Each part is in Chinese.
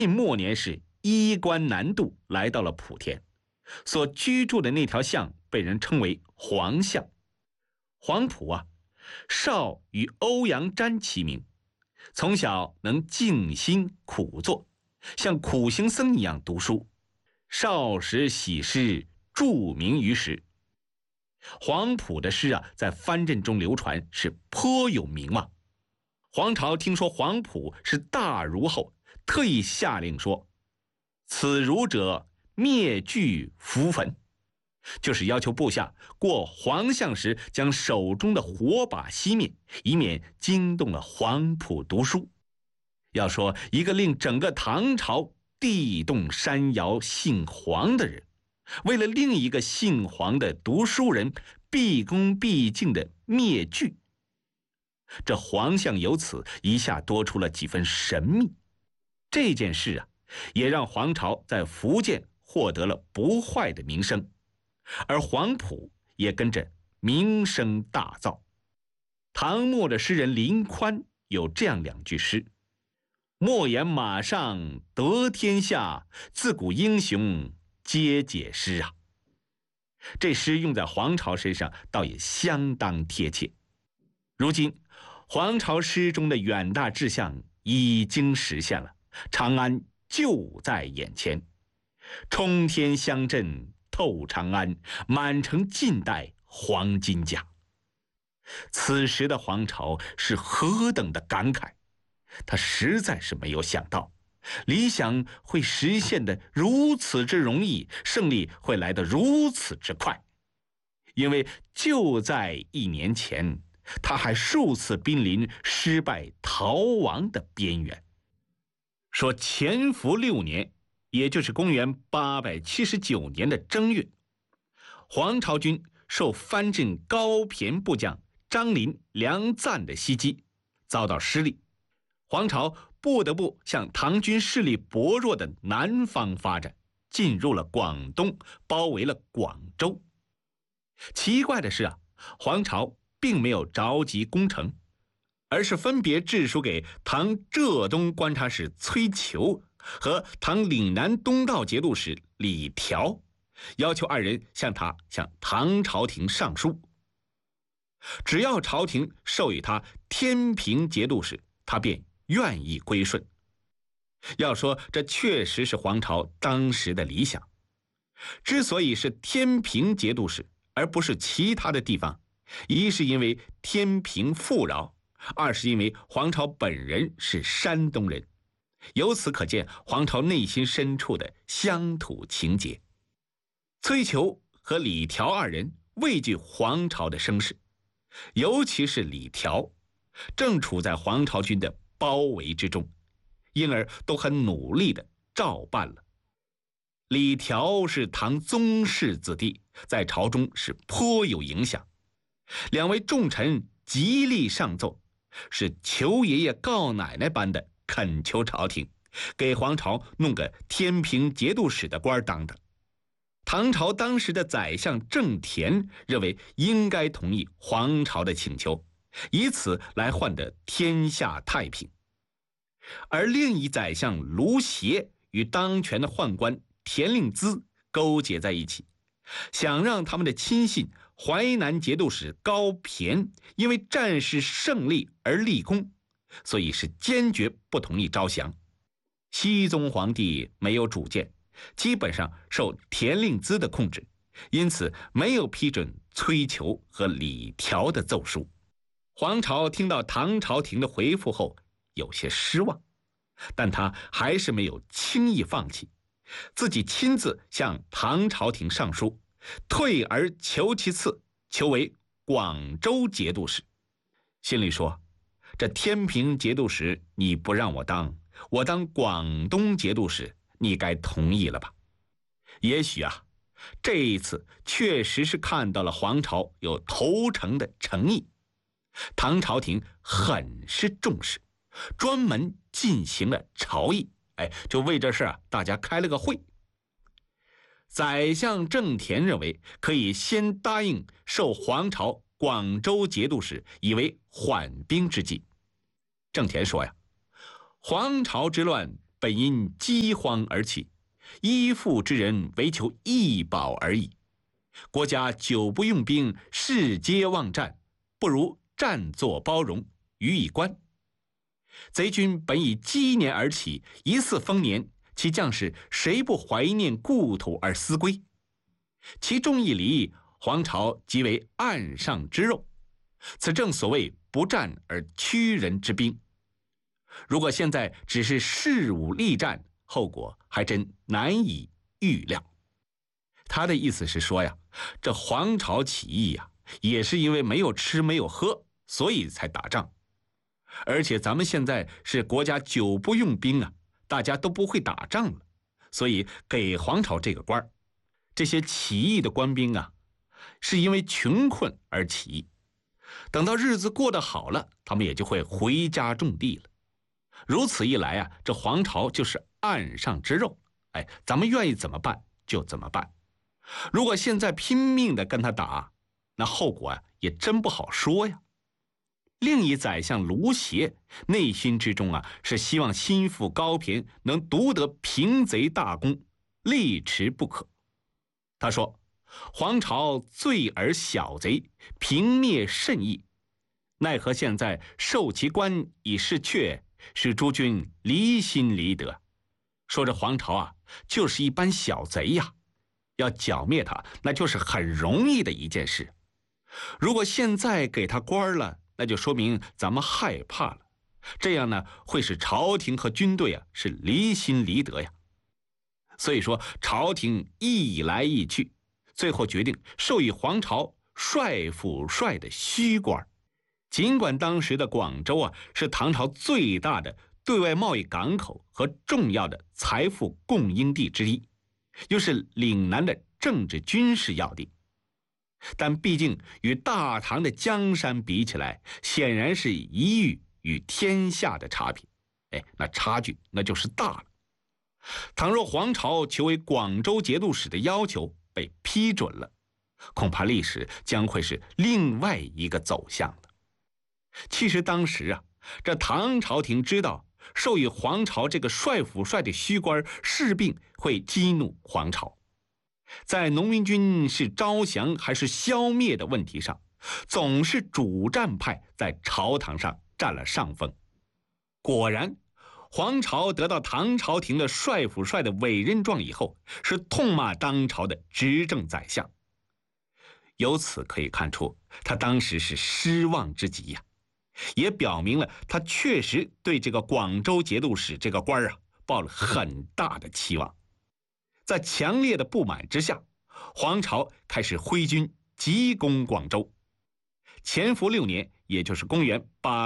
末年是衣冠南渡，来到了莆田，所居住的那条巷被人称为黄巷。黄埔啊，少与欧阳詹齐名，从小能静心苦坐，像苦行僧一样读书。少时喜诗，著名于时。黄埔的诗啊，在藩镇中流传，是颇有名望。黄巢听说黄埔是大儒后，特意下令说：“此儒者，灭具扶焚。”就是要求部下过黄巷时将手中的火把熄灭，以免惊动了黄埔读书。要说一个令整个唐朝地动山摇姓黄的人，为了另一个姓黄的读书人毕恭毕敬的灭具，这黄巷由此一下多出了几分神秘。这件事啊，也让黄巢在福建获得了不坏的名声，而黄埔也跟着名声大噪。唐末的诗人林宽有这样2句诗：“莫言马上得天下，自古英雄皆解诗啊。”这诗用在黄巢身上倒也相当贴切。如今黄巢诗中的远大志向已经实现了，长安就在眼前。冲天香阵透长安，满城尽带黄金甲。此时的黄巢是何等的感慨，他实在是没有想到，理想会实现得如此之容易，胜利会来得如此之快。因为就在1年前，他还数次濒临失败逃亡的边缘。说乾伏6年，也就是公元879年的正月，黄巢军受藩镇高骈部将张林、梁赞的袭击，遭到失利。黄巢不得不向唐军势力薄弱的南方发展，进入了广东，包围了广州。奇怪的是啊，黄巢并没有着急攻城，而是分别致书给唐浙东观察使崔求和唐岭南东道节度使李条，要求2人向唐朝廷上书。只要朝廷授予他天平节度使，他便愿意归顺。要说这确实是黄巢当时的理想。之所以是天平节度使而不是其他的地方，一是因为天平富饶，二是因为黄巢本人是山东人。由此可见黄巢内心深处的乡土情结。崔求和李条2人畏惧黄巢的声势，尤其是李条正处在黄巢军的包围之中，因而都很努力地照办了。李条是唐宗室子弟，在朝中是颇有影响。2位重臣极力上奏，是求爷爷告奶奶般的恳求朝廷给黄巢弄个天平节度使的官当的。唐朝当时的宰相郑田认为应该同意黄巢的请求，以此来换得天下太平。而另一宰相卢协与当权的宦官田令孜勾结在一起，想让他们的亲信淮南节度使高骈因为战事胜利而立功，所以是坚决不同意招降。熹宗皇帝没有主见，基本上受田令孜的控制，因此没有批准崔求和李条的奏书。黄巢听到唐朝廷的回复后有些失望，但他还是没有轻易放弃，自己亲自向唐朝廷上书，退而求其次，求为广州节度使。心里说，这天平节度使你不让我当，我当广东节度使，你该同意了吧？也许啊，这一次确实是看到了黄巢有投诚的诚意，唐朝廷很是重视，专门进行了朝议，就为这事啊，大家开了个会。宰相郑田认为可以先答应授黄巢广州节度使，以为缓兵之计。郑田说呀，黄巢之乱本因饥荒而起，依附之人唯求一饱而已。国家久不用兵，士皆忘战，不如战作包容，予以观。贼军本以鸡年而起，疑似丰年，其将士谁不怀念故土而思归？其中一离，黄巢即为岸上之肉，此正所谓不战而屈人之兵。如果现在只是恃武力战，后果还真难以预料。他的意思是说呀，这黄巢起义呀，也是因为没有吃没有喝，所以才打仗。而且咱们现在是国家久不用兵啊，大家都不会打仗了，所以给黄巢这个官。这些起义的官兵啊，是因为穷困而起义，等到日子过得好了，他们也就会回家种地了。如此一来啊，这黄巢就是岸上之肉，咱们愿意怎么办就怎么办。如果现在拼命的跟他打，那后果啊也真不好说呀。另一宰相卢协内心之中啊，是希望心腹高骈能独得平贼大功，力持不可。他说：黄巢罪而小贼，平灭甚易，奈何现在受其官以示阙，使诸君离心离德。说这黄巢啊，就是一般小贼呀，要剿灭他，那就是很容易的一件事。如果现在给他官了，那就说明咱们害怕了，这样呢，会使朝廷和军队啊是离心离德呀。所以说，朝廷议来议去，最后决定授予黄巢帅府帅的虚官。尽管当时的广州啊是唐朝最大的对外贸易港口和重要的财富供应地之一，又是岭南的政治军事要地，但毕竟与大唐的江山比起来，显然是一域与天下的差别。那差距那就是大了。倘若黄巢求为广州节度使的要求被批准了，恐怕历史将会是另外一个走向的。其实当时啊，这唐朝廷知道授予黄巢这个帅府帅的虚官，势必会激怒黄巢。在农民军是招降还是消灭的问题上，总是主战派在朝堂上占了上风。果然，黄巢得到唐朝廷的帅府帅的委任状以后，是痛骂当朝的执政宰相。由此可以看出，他当时是失望之极呀，也表明了他确实对这个广州节度使这个官啊抱了很大的期望。在强烈的不满之下，黄巢开始挥军急攻广州。乾伏6年，也就是公元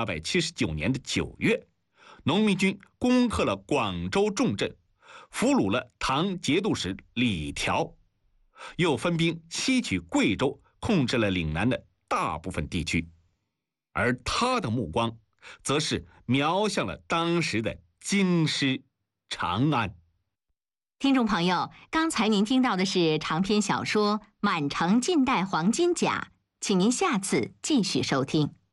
879年的9月，农民军攻克了广州重镇，俘虏了唐节度使李条，又分兵西取贵州，控制了岭南的大部分地区。而他的目光则是瞄向了当时的京师长安。 听众朋友，刚才您听到的是长篇小说《满城尽带黄金甲》，请您下次继续收听。